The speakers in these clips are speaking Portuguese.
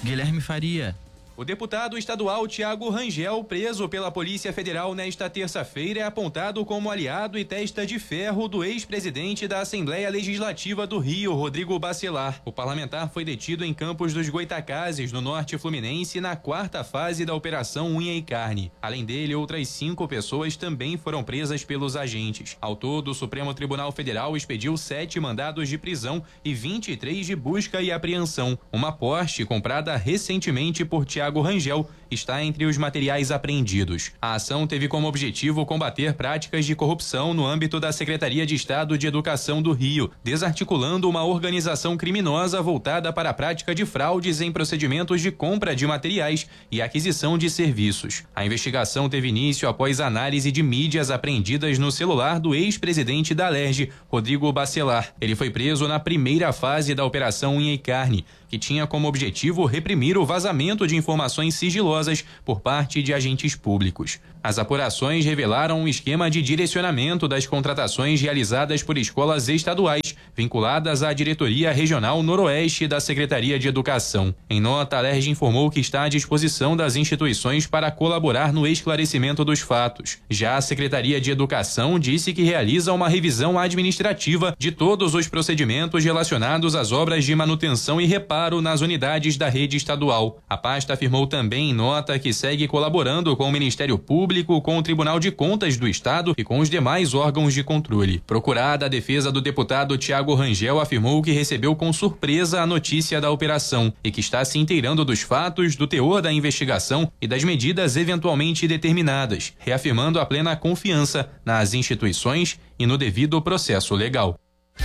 Guilherme Faria. O deputado estadual Thiago Rangel, preso pela Polícia Federal nesta terça-feira, é apontado como aliado e testa de ferro do ex-presidente da Assembleia Legislativa do Rio, Rodrigo Bacelar. O parlamentar foi detido em Campos dos Goitacazes, no norte fluminense, na quarta fase da Operação Unha e Carne. Além dele, outras 5 pessoas também foram presas pelos agentes. Ao todo, o Supremo Tribunal Federal expediu 7 mandados de prisão e 23 de busca e apreensão. Uma Porsche comprada recentemente por Thiago Rangel está entre os materiais apreendidos. A ação teve como objetivo combater práticas de corrupção no âmbito da Secretaria de Estado de Educação do Rio, desarticulando uma organização criminosa voltada para a prática de fraudes em procedimentos de compra de materiais e aquisição de serviços. A investigação teve início após análise de mídias apreendidas no celular do ex-presidente da Alerj, Rodrigo Bacelar. Ele foi preso na primeira fase da Operação Unha e Carne, que tinha como objetivo reprimir o vazamento de informações sigilosas por parte de agentes públicos. As apurações revelaram um esquema de direcionamento das contratações realizadas por escolas estaduais vinculadas à Diretoria Regional Noroeste da Secretaria de Educação. Em nota, a Alerj informou que está à disposição das instituições para colaborar no esclarecimento dos fatos. Já a Secretaria de Educação disse que realiza uma revisão administrativa de todos os procedimentos relacionados às obras de manutenção e reparo nas unidades da rede estadual. A pasta afirmou também em nota que segue colaborando com o Ministério Público, com o Tribunal de Contas do Estado e com os demais órgãos de controle. Procurada, a defesa do deputado Thiago Rangel afirmou que recebeu com surpresa a notícia da operação e que está se inteirando dos fatos, do teor da investigação e das medidas eventualmente determinadas, reafirmando a plena confiança nas instituições e no devido processo legal.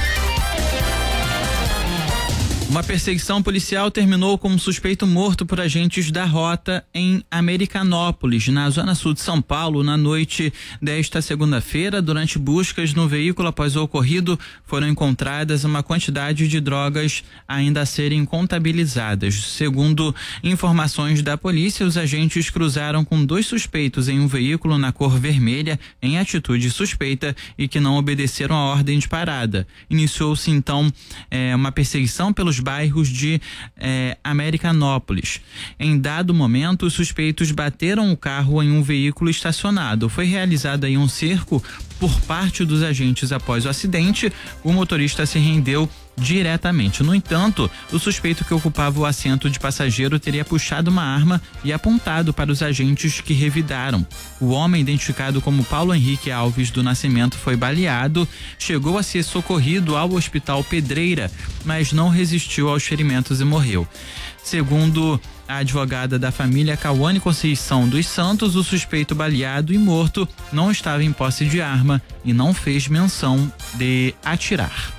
Uma perseguição policial terminou com um suspeito morto por agentes da Rota em Americanópolis, na zona sul de São Paulo, na noite desta segunda-feira. Durante buscas no veículo após o ocorrido, foram encontradas uma quantidade de drogas ainda a serem contabilizadas. Segundo informações da polícia, os agentes cruzaram com 2 suspeitos em um veículo na cor vermelha, em atitude suspeita e que não obedeceram a ordem de parada. Iniciou-se então uma perseguição pelos bairros de Americanópolis. Em dado momento, os suspeitos bateram o carro em um veículo estacionado. Foi realizado aí um cerco por parte dos agentes após o acidente. O motorista se rendeu diretamente. No entanto, o suspeito que ocupava o assento de passageiro teria puxado uma arma e apontado para os agentes que revidaram. O homem, identificado como Paulo Henrique Alves do Nascimento, foi baleado, chegou a ser socorrido ao Hospital Pedreira, mas não resistiu aos ferimentos e morreu. Segundo a advogada da família, Cauane Conceição dos Santos, o suspeito baleado e morto não estava em posse de arma e não fez menção de atirar.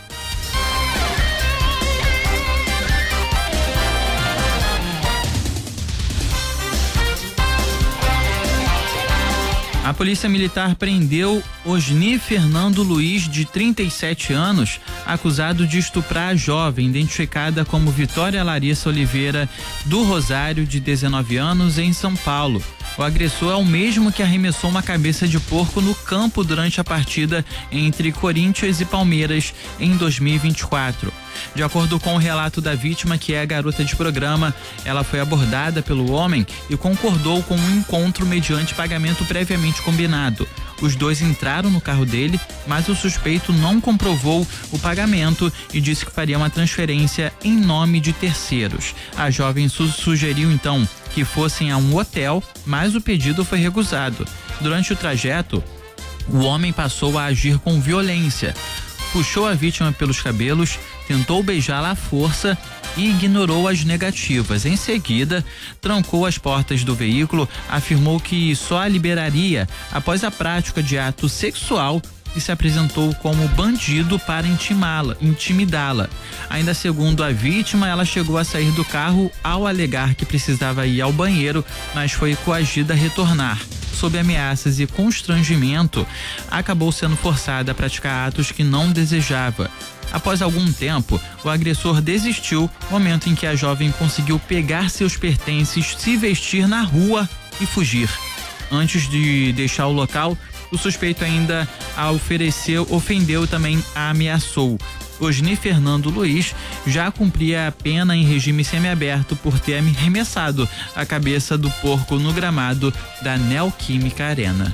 A Polícia Militar prendeu Osni Fernando Luiz, de 37 anos, acusado de estuprar a jovem, identificada como Vitória Larissa Oliveira do Rosário, de 19 anos, em São Paulo. O agressor é o mesmo que arremessou uma cabeça de porco no campo durante a partida entre Corinthians e Palmeiras em 2024. De acordo com o relato da vítima, que é a garota de programa, ela foi abordada pelo homem e concordou com um encontro mediante pagamento previamente combinado. Os dois entraram no carro dele, mas o suspeito não comprovou o pagamento e disse que faria uma transferência em nome de terceiros. A jovem sugeriu então que fossem a um hotel, mas o pedido foi recusado. Durante o trajeto, o homem passou a agir com violência. Puxou a vítima pelos cabelos, tentou beijá-la à força e ignorou as negativas. Em seguida, trancou as portas do veículo, afirmou que só a liberaria após a prática de ato sexual e se apresentou como bandido para intimidá-la. Ainda segundo a vítima, ela chegou a sair do carro ao alegar que precisava ir ao banheiro, mas foi coagida a retornar. Sob ameaças e constrangimento, acabou sendo forçada a praticar atos que não desejava. Após algum tempo, o agressor desistiu, momento em que a jovem conseguiu pegar seus pertences, se vestir na rua e fugir. Antes de deixar o local, o suspeito ainda ofendeu e também a ameaçou. Osni Fernando Luiz já cumpria a pena em regime semiaberto por ter arremessado a cabeça do porco no gramado da Neoquímica Arena.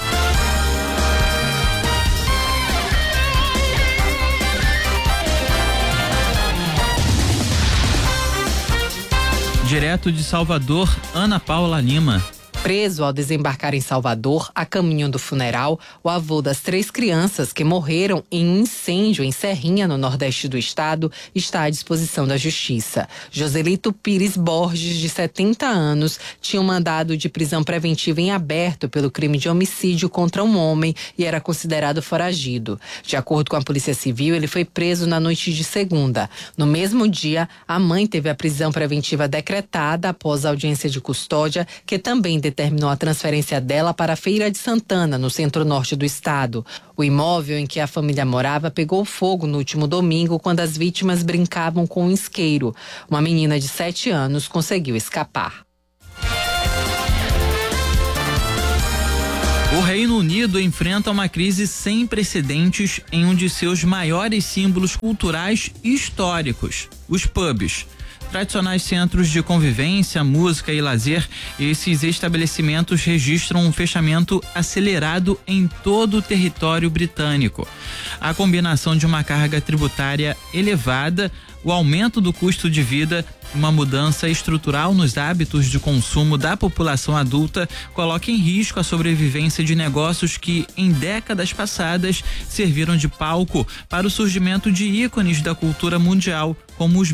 Direto de Salvador, Ana Paula Lima. Preso ao desembarcar em Salvador, a caminho do funeral, o avô das 3 crianças que morreram em um incêndio em Serrinha, no nordeste do estado, está à disposição da justiça. Joselito Pires Borges, de 70 anos, tinha um mandado de prisão preventiva em aberto pelo crime de homicídio contra um homem e era considerado foragido. De acordo com a Polícia Civil, ele foi preso na noite de segunda. No mesmo dia, a mãe teve a prisão preventiva decretada após a audiência de custódia, que também determinou a transferência dela para a Feira de Santana, no centro-norte do estado. O imóvel em que a família morava pegou fogo no último domingo, quando as vítimas brincavam com um isqueiro. Uma menina de 7 anos conseguiu escapar. O Reino Unido enfrenta uma crise sem precedentes em um de seus maiores símbolos culturais e históricos, os pubs. Tradicionais centros de convivência, música e lazer, esses estabelecimentos registram um fechamento acelerado em todo o território britânico. A combinação de uma carga tributária elevada, o aumento do custo de vida, uma mudança estrutural nos hábitos de consumo da população adulta coloca em risco a sobrevivência de negócios que, em décadas passadas, serviram de palco para o surgimento de ícones da cultura mundial, como os